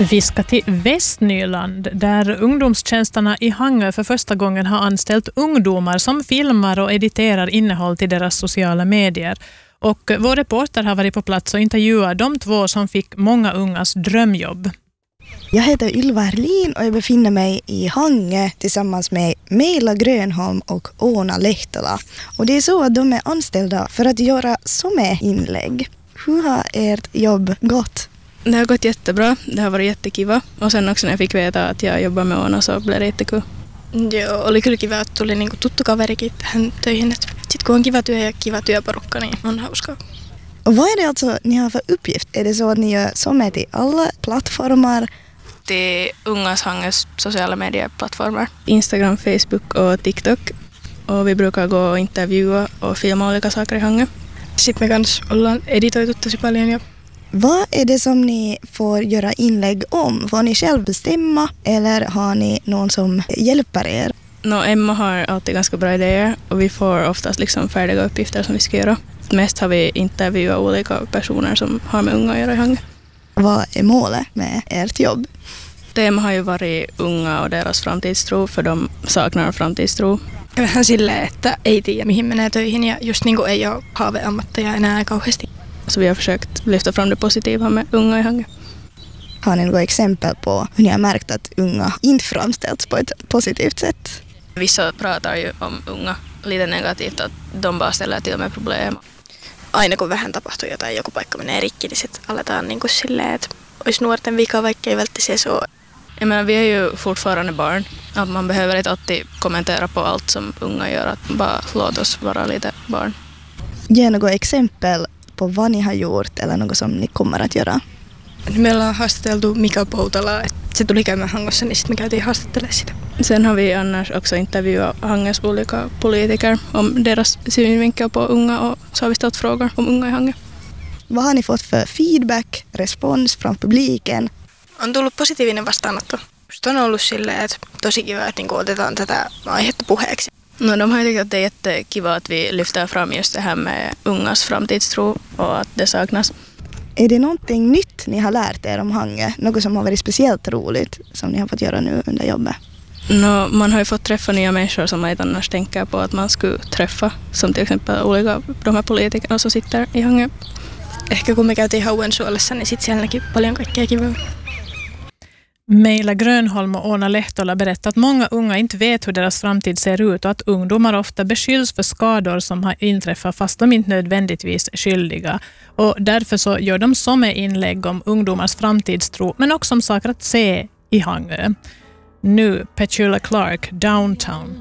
Vi ska till Västnyland där ungdomstjänsterna i Hangö för första gången har anställt ungdomar som filmar och editerar innehåll till deras sociala medier. Och vår reporter har varit på plats och intervjuat de två som fick många ungas drömjobb. Jag heter Ylva Herlin och jag befinner mig i Hangö tillsammans med Meila Grönholm och Oona Lehtola. Och det är så att de är anställda för att göra some-inlägg. Hur har ert jobb gått? Det har gått jättebra. Det har varit jättekiva. Och sen också när jag fick veta att jag jobbar med Oona så blev det jättekul. Joo, oli kyllä kiva, että tuli niinku tuttu kaverikin tähän töihin. Sitten kun on kiva työ ja kiva työporukka, niin on hauskaa. Och vad är det alltså ni har för uppgift? Är det så att ni gör some till alla plattformar? Till Ungas Hangös sociala medieplattformar. Instagram, Facebook och TikTok. Och vi brukar gå och intervjua och filma olika saker i Hangö. Sitten me kanssa ollaan editoitu tosi paljon ja Vad är det som ni får göra inlägg om? Får ni själv bestämma eller har ni någon som hjälper er? Emma har alltid ganska bra idéer och vi får oftast liksom färdiga uppgifter som vi ska göra. Mest har vi intervjuat olika personer som har med unga att göra i Hangö. Vad är målet med ert jobb? Teema har ju varit unga och deras framtidstro, för de saknar framtidstro. vähän silleen, että ei tiedä mihin menee töihin ja just niin kuin ei ole haaveammatteja enää kauheasti. Så vi har försökt lyfta fram det positiva med unga i Hangö. Har ni något exempel på hur ni har märkt att unga inte framställts på ett positivt sätt? Vissa pratar ju om unga lite negativt, att de bara ställer till med problem. Aina kun vähän tapahtuu jotain, joku paikka menee rikki, niin sitten aletaan niin kuin silleen, että olisi nuorten vika, vaikka ei välttämättä se ole. Jag menar, vi är ju fortfarande barn. Att man behöver inte alltid kommentera på allt som unga gör. Att bara låt oss vara lite barn. Ge något exempel på vad ni har gjort eller något som ni kommer att göra. Me ollaan haastateltu Mika Poutalaa, että se tuli käymään Hangossa, niin sitten me käytiin haastattelemaan sitä. Sen har vi annars också intervjuat Hangös olika politiker om deras synvinkel på unga, och så har vi ställt frågor om unga i Hangö. Vad har ni fått för feedback, respons från publiken? On tullut positiivinen vastaanotto. Just on ollut silleen, että tosi kiva, että niinku otetaan tätä aihetta puheeksi. De har ju tyckt att det är jättekiva att vi lyfter fram just det här med ungas framtidstro och att det saknas. Är det någonting nytt ni har lärt er om Hangö? Något som har varit speciellt roligt som ni har fått göra nu under jobbet? Man har ju fått träffa nya människor som man inte annars tänker på att man skulle träffa. Som till exempel olika de här politikerna som sitter i Hangö. Ehkä kun me käytiin Hauensuolessa, niin sitten siellä näki paljon kaikkea kivaa. Meila Grönholm och Oona Lehtola berättar att många unga inte vet hur deras framtid ser ut och att ungdomar ofta beskylls för skador som har inträffat fast de inte nödvändigtvis är skyldiga. Och därför så gör de som är inlägg om ungdomars framtidstro men också om saker att se i Hangö. Nu Petula Clark, Downtown.